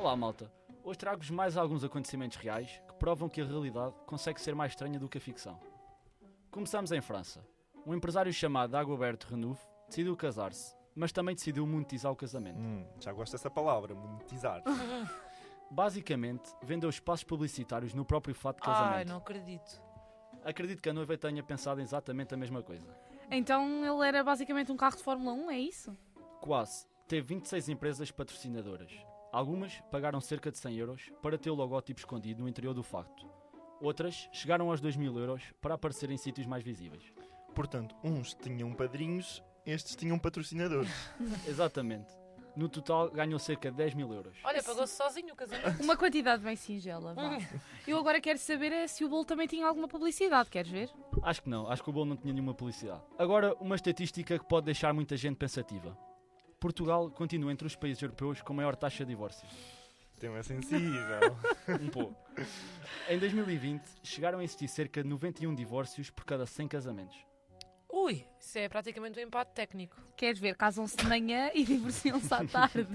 Olá, malta. Hoje trago-vos mais alguns acontecimentos reais que provam que a realidade consegue ser mais estranha do que a ficção. Começamos em França. Um empresário chamado Dagobert Renouve decidiu casar-se, mas também decidiu monetizar o casamento. Já gosto dessa palavra, monetizar. Basicamente, vendeu espaços publicitários no próprio fato de casamento. Ai, não acredito. Acredito que a noiva tenha pensado exatamente a mesma coisa. Então ele era basicamente um carro de Fórmula 1, é isso? Quase. Teve 26 empresas patrocinadoras. Algumas pagaram cerca de 100 euros para ter o logótipo escondido no interior do facto. Outras chegaram aos 2.000 euros para aparecer em sítios mais visíveis. Portanto, uns tinham padrinhos, estes tinham patrocinadores. Exatamente. No total ganhou cerca de 10.000 euros. Olha, pagou-se sozinho o casamento. Uma quantidade bem singela, vá. Eu agora quero saber se o bolo também tinha alguma publicidade, queres ver? Acho que não. Acho que o bolo não tinha nenhuma publicidade. Agora, uma estatística que pode deixar muita gente pensativa. Portugal continua entre os países europeus com maior taxa de divórcios. Tema sensível. Um pouco. Em 2020, chegaram a existir cerca de 91 divórcios por cada 100 casamentos. Ui, isso é praticamente um empate técnico. Queres ver? Casam-se de manhã e divorciam-se à tarde.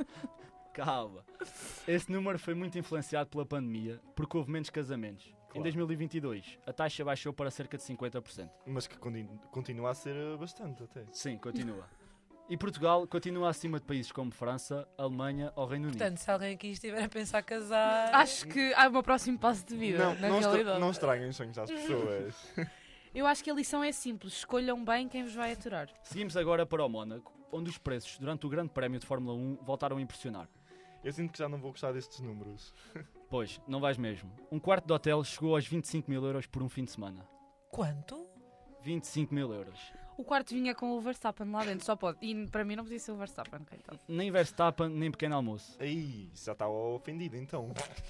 Calma. Esse número foi muito influenciado pela pandemia, porque houve menos casamentos. Em 2022, a taxa baixou para cerca de 50%. Mas que continua a ser bastante até. Sim, continua. E Portugal continua acima de países como França, Alemanha ou Reino Unido. Portanto, se alguém aqui estiver a pensar casar... Acho que há o meu próximo passo de vida, na realidade. Não estraguem os sonhos às pessoas. Eu acho que a lição é simples. Escolham bem quem vos vai aturar. Seguimos agora para o Mónaco, onde os preços durante o Grande Prémio de Fórmula 1 voltaram a impressionar. Eu sinto que já não vou gostar destes números. Pois, não vais mesmo. Um quarto de hotel chegou aos 25.000 euros por um fim de semana. Quanto? 25.000 euros. O quarto vinha com o Verstappen lá dentro, só pode. E para mim não podia ser o Verstappen, coitado. Nem Verstappen, nem pequeno almoço. Aí, já está ofendido então.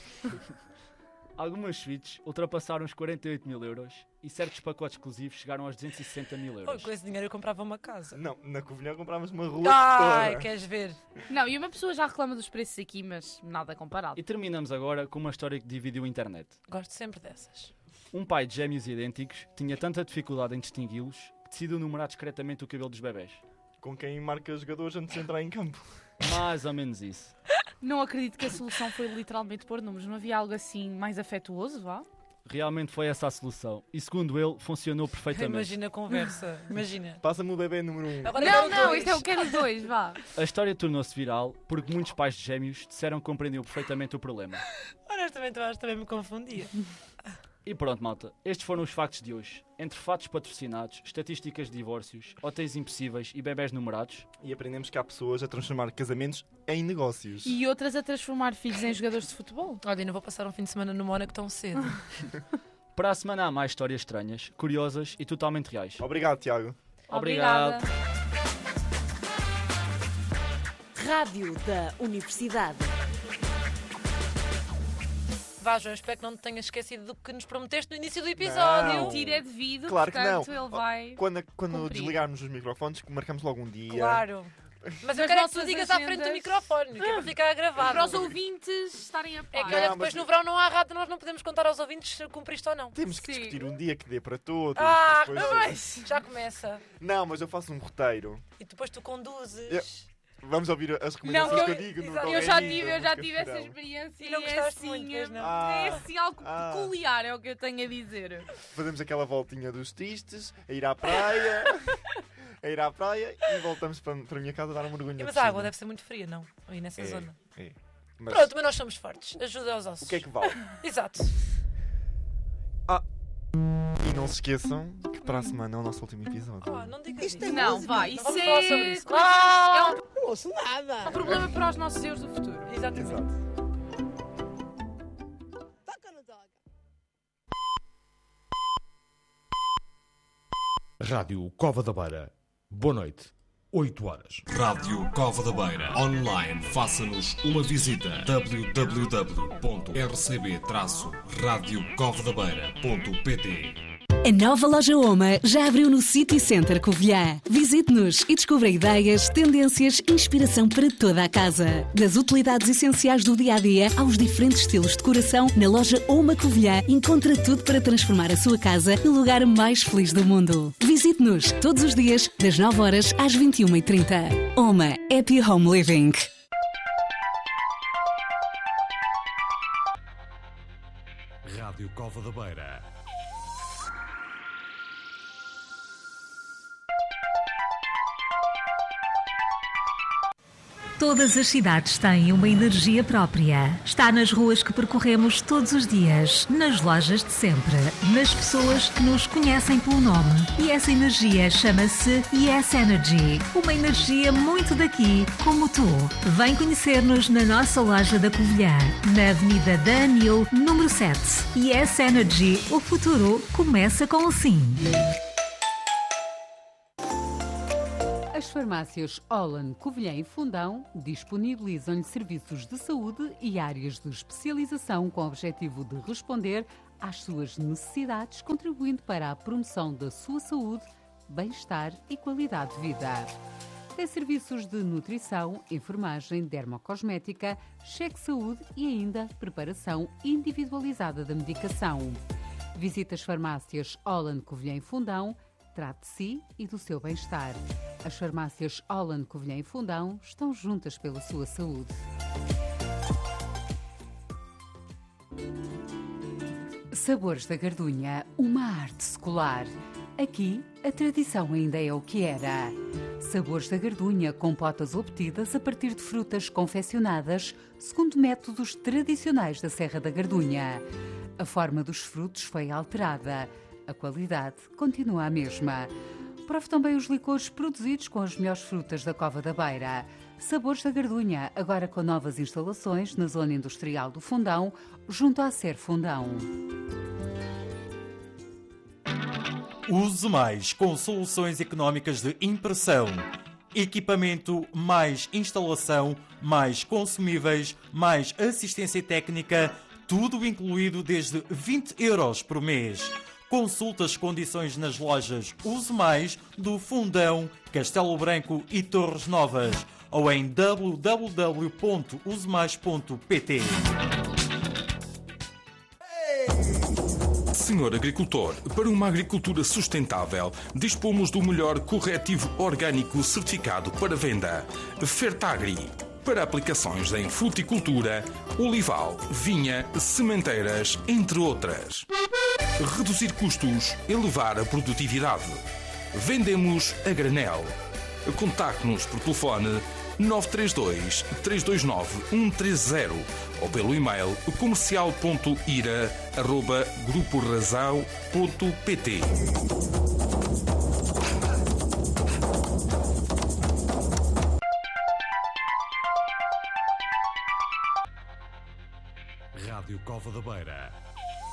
Algumas suítes ultrapassaram os 48.000 euros e certos pacotes exclusivos chegaram aos 260.000 euros. Com esse dinheiro eu comprava uma casa. Não, na Covilhã comprávamos uma rua Ai, toda. queres ver? Não, e uma pessoa já reclama dos preços aqui, mas nada comparado. E terminamos agora com uma história que dividiu a internet. Gosto sempre dessas. Um pai de gêmeos idênticos tinha tanta dificuldade em distingui-los que decidiu numerar discretamente o cabelo dos bebés. Com quem marca jogadores antes de entrar em campo. Mais ou menos isso. Não acredito que a solução foi literalmente pôr números. Não havia algo assim mais afetuoso, vá? Realmente foi essa a solução. E segundo ele, funcionou perfeitamente. Imagina a conversa. Imagina. Passa-me o bebê número 1. Agora Não, quero não, dois. isto é o que quero dois, vá. A história tornou-se viral porque muitos pais de gêmeos disseram que compreendiam perfeitamente o problema. Honestamente, eu acho que também me confundia. E pronto, malta. Estes foram os factos de hoje. Entre fatos patrocinados, estatísticas de divórcios, hotéis impossíveis e bebés numerados. E aprendemos que há pessoas a transformar casamentos em negócios. E outras a transformar filhos em jogadores de futebol. Olha, e não vou passar um fim de semana no Mónaco tão cedo. Para a semana há mais histórias estranhas, curiosas e totalmente reais. Obrigado, Tiago. Obrigada. Rádio da Universidade. Vá, João, espero que não te tenhas esquecido do que nos prometeste no início do episódio. Não. Mentira é devido, Claro que portanto não. ele vai... Quando cumprir. desligarmos os microfones, marcamos logo um dia. Claro. Mas eu Nas quero é que tu nossas digas à frente do agendas. microfone, que é para ficar gravado. Para os ouvintes estarem a par. É que olha, Não, depois mas- no verão não há rádio, nós não podemos contar aos ouvintes se cumpriste ou não. Temos que Sim. discutir um dia que dê para todos. Ah, depois- mas já começa. Não, mas eu faço um roteiro. E depois tu conduzes. Vamos ouvir as recomendações Não, que eu digo. no exato. Eu já Qualquer tive, Dia, eu já música tive essa verão. experiência E não é gostaste assim, muito, pois não? é assim algo Ah. peculiar, é o que eu tenho a dizer. Fazemos aquela voltinha dos tristes, a ir à praia, e voltamos para a minha casa a dar um mergulho na Mas a piscina. água deve ser muito fria, não? Aí nessa É, zona. é. Mas Pronto, mas nós somos fortes. Ajuda aos ossos. o que é que vale? Exato. E não se esqueçam que para a semana é o nosso último episódio. Oh, não digas isso. Não, vai, isso Vamos falar sobre é... isso. É Não ouço nada. um problema para os nossos eu do futuro. Exatamente. Exato. Toca no dog. Rádio Cova da Beira. Boa noite. 8 horas. Rádio Cova da Beira. Online. Faça-nos uma visita. www.rcb-radiocovadabeira.pt. A nova loja Oma já abriu no City Center Covilhã. Visite-nos e descubra ideias, tendências, inspiração para toda a casa. Das utilidades essenciais do dia-a-dia aos diferentes estilos de decoração, na loja Oma Covilhã encontra tudo para transformar a sua casa no lugar mais feliz do mundo. Visite-nos todos os dias, das 9 horas às 21h30. Oma Happy Home Living. Rádio Cova da Beira. Todas as cidades têm uma energia própria. Está nas ruas que percorremos todos os dias, nas lojas de sempre, nas pessoas que nos conhecem pelo nome. E essa energia chama-se Yes Energy. Uma energia muito daqui, como tu. Vem conhecer-nos na nossa loja da Covilhã, na Avenida da Anil, número 7. Yes Energy. O futuro começa com o sim. As farmácias Holland, Covilhã e Fundão disponibilizam-lhe serviços de saúde e áreas de especialização com o objetivo de responder às suas necessidades, contribuindo para a promoção da sua saúde, bem-estar e qualidade de vida. Tem serviços de nutrição, enfermagem, dermocosmética, cheque saúde e ainda preparação individualizada da medicação. Visite as farmácias Holland, Covilhã e Fundão. Trate de si e do seu bem-estar. As farmácias Holland, Covilhã e Fundão estão juntas pela sua saúde. Sabores da Gardunha, uma arte secular. Aqui, a tradição ainda é o que era. Sabores da Gardunha, compotas obtidas a partir de frutas confeccionadas segundo métodos tradicionais da Serra da Gardunha. A forma dos frutos foi alterada. A qualidade continua a mesma. Prove também os licores produzidos com as melhores frutas da Cova da Beira. Sabores da Gardunha, agora com novas instalações na zona industrial do Fundão, junto à Ser Fundão. Use Mais com soluções económicas de impressão. Equipamento, mais instalação, mais consumíveis, mais assistência técnica, tudo incluído desde 20 € por mês. Consulte as condições nas lojas Use Mais do Fundão, Castelo Branco e Torres Novas ou em www.usemais.pt. Senhor agricultor, para uma agricultura sustentável, dispomos do melhor corretivo orgânico certificado para venda. Fertagri. Para aplicações em fruticultura, olival, vinha, sementeiras, entre outras. Reduzir custos, elevar a produtividade. Vendemos a granel. Contacte-nos por telefone 932 329 130 ou pelo e-mail comercial.ira@gruporazão.pt. Rádio Cova da Beira.